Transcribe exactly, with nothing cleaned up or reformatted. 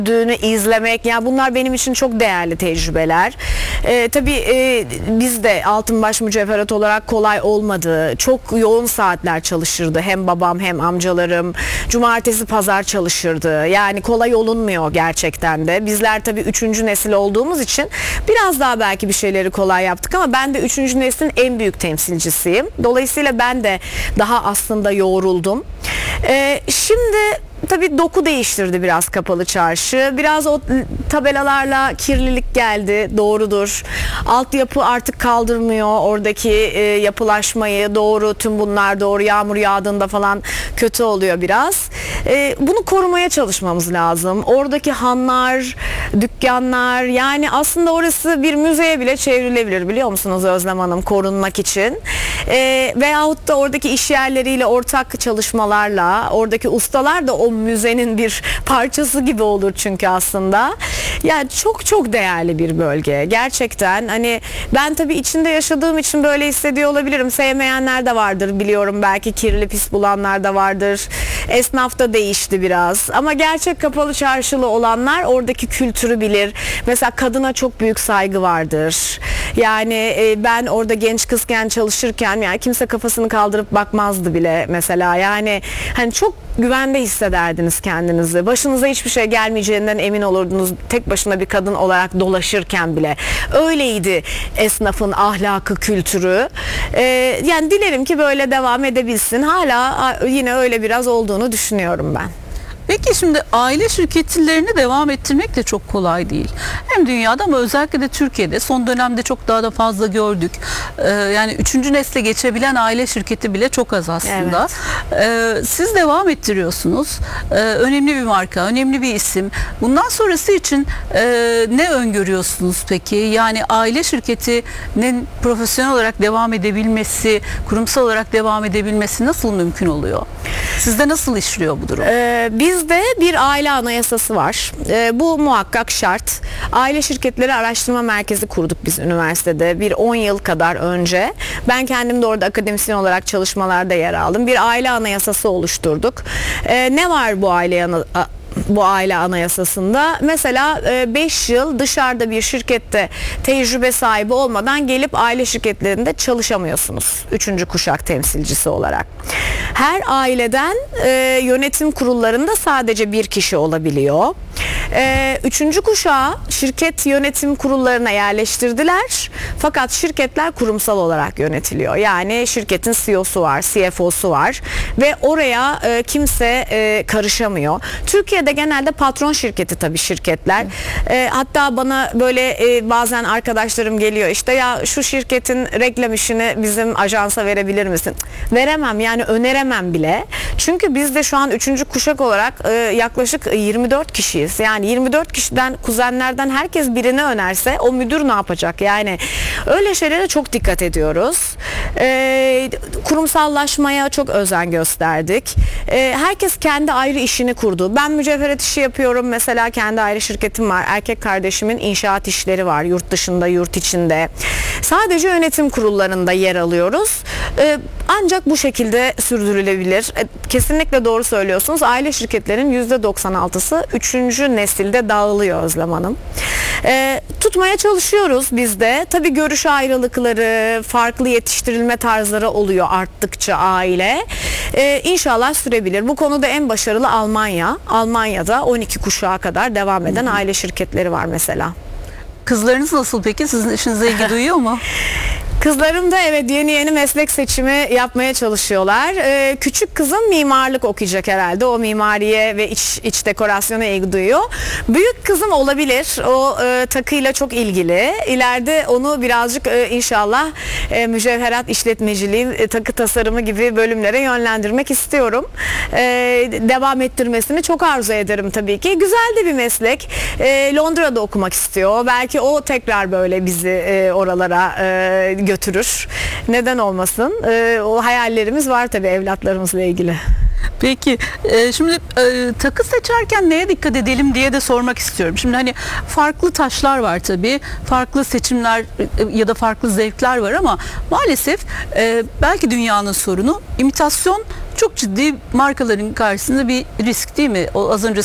düğünü izlemek, yani bunlar benim için çok değerli tecrübeler. Ee, tabii e, biz de Altınbaş Mücevherat olarak kolay olmadı. Çok yoğun saatler çalışırdı. Hem babam hem amcalarım. Cumartesi pazar çalışırdı. Yani kolay olunmuyor gerçekten de. Bizler tabii üçüncü nesil olduğumuz için biraz daha belki bir şeyleri kolay yaptık ama ben de üçüncü neslin en büyük temsilcisiyim. Dolayısıyla ben de daha aslında yoğruldum. Ee, şimdi tabii doku değiştirdi biraz Kapalı Çarşı. Biraz o tabelalarla kirlilik geldi. Doğrudur. Altyapı artık kaldırmıyor oradaki e, yapılaşmayı. Doğru, tüm bunlar doğru. Yağmur yağdığında falan kötü oluyor biraz. E, bunu korumaya çalışmamız lazım. Oradaki hanlar, dükkanlar, yani aslında orası bir müzeye bile çevrilebilir, biliyor musunuz Özlem Hanım, korunmak için. E, veyahut da oradaki iş yerleriyle ortak çalışmalarla, oradaki ustalar da o müzenin bir parçası gibi olur çünkü aslında. Yani çok çok değerli bir bölge. Gerçekten hani ben tabii içinde yaşadığım için böyle hissediyor olabilirim. Sevmeyenler de vardır biliyorum. Belki kirli pis bulanlar da vardır. Esnaf da değişti biraz. Ama gerçek Kapalı Çarşılı olanlar oradaki kültürü bilir. Mesela kadına çok büyük saygı vardır. Yani e, ben orada genç kızken çalışırken yani kimse kafasını kaldırıp bakmazdı bile mesela. Yani hani çok güvende hissederdiniz kendinizi. Başınıza hiçbir şey gelmeyeceğinden emin olurdunuz. Tek başına bir kadın olarak dolaşırken bile. Öyleydi esnafın ahlakı, kültürü. Ee, yani dilerim ki böyle devam edebilsin. Hala yine öyle biraz olduğunu düşünüyorum ben. Peki şimdi aile şirketlerini devam ettirmek de çok kolay değil. Hem dünyada ama özellikle de Türkiye'de son dönemde çok daha da fazla gördük. Ee, yani üçüncü nesle geçebilen aile şirketi bile çok az aslında. Evet. Ee, siz devam ettiriyorsunuz. Ee, önemli bir marka, önemli bir isim. Bundan sonrası için e, ne öngörüyorsunuz peki? Yani aile şirketinin profesyonel olarak devam edebilmesi, kurumsal olarak devam edebilmesi nasıl mümkün oluyor? Sizde nasıl işliyor bu durum? Ee, bizde bir aile anayasası var. Ee, bu muhakkak şart. Aile Şirketleri Araştırma Merkezi kurduk biz üniversitede bir on yıl kadar önce. Ben kendim de orada akademisyen olarak çalışmalarda yer aldım. Bir aile anayasası oluşturduk. Ee, ne var bu aile anayasası? Bu aile anayasasında mesela beş yıl dışarıda bir şirkette tecrübe sahibi olmadan gelip aile şirketlerinde çalışamıyorsunuz. Üçüncü kuşak temsilcisi olarak. Her aileden e, yönetim kurullarında sadece bir kişi olabiliyor. E, üçüncü kuşağı şirket yönetim kurullarına yerleştirdiler. Fakat şirketler kurumsal olarak yönetiliyor. Yani şirketin C E O'su var, C F O'su var ve oraya e, kimse e, karışamıyor. Türkiye'de genelde patron şirketi tabii şirketler. E, hatta bana böyle e, bazen arkadaşlarım geliyor, işte ya şu şirketin reklam işini bizim ajansa verebilir misin? Veremem, yani öneremem bile. Çünkü biz de şu an üçüncü kuşak olarak e, yaklaşık yirmi dört kişiyiz. Yani yirmi dört kişiden, kuzenlerden herkes birini önerse o müdür ne yapacak? Yani öyle şeylere çok dikkat ediyoruz. E, kurumsallaşmaya çok özen gösterdik. E, herkes kendi ayrı işini kurdu. Ben mücevherat işi yapıyorum. Mesela kendi ayrı şirketim var. Erkek kardeşimin inşaat işleri var. Yurt dışında, yurt içinde. Sadece yönetim kurullarında yer alıyoruz. E, ancak bu şekilde sürdürülebilir. E, kesinlikle doğru söylüyorsunuz. Aile şirketlerinin yüzde doksan altısı üçüncü nesilde dağılıyor Özlem Hanım. E, tutmaya çalışıyoruz biz de. Tabii görüş ayrılıkları, farklı yetiştirilme tarzları oluyor arttıkça aile. E, İnşallah sürebilir. Bu konuda en başarılı Almanya. Almanya'da on iki kuşağa kadar devam eden aile şirketleri var mesela. Kızlarınız nasıl peki? Sizin işinize ilgi duyuyor mu? Kızlarım da evet yeni yeni meslek seçimi yapmaya çalışıyorlar. Ee, küçük kızım mimarlık okuyacak herhalde. O mimariye ve iç, iç dekorasyona ilgi duyuyor. Büyük kızım olabilir. O e, takıyla çok ilgili. İleride onu birazcık e, inşallah e, mücevherat işletmeciliği, e, takı tasarımı gibi bölümlere yönlendirmek istiyorum. E, devam ettirmesini çok arzu ederim tabii ki. Güzel de bir meslek. E, Londra'da okumak istiyor. Belki o tekrar böyle bizi e, oralara e, götürür. Neden olmasın? Ee, o hayallerimiz var tabii evlatlarımızla ilgili. Peki e, şimdi e, takı seçerken neye dikkat edelim diye de sormak istiyorum. Şimdi hani farklı taşlar var tabii, farklı seçimler e, ya da farklı zevkler var ama maalesef e, belki dünyanın sorunu imitasyon çok ciddi markaların karşısında bir risk değil mi? O az önce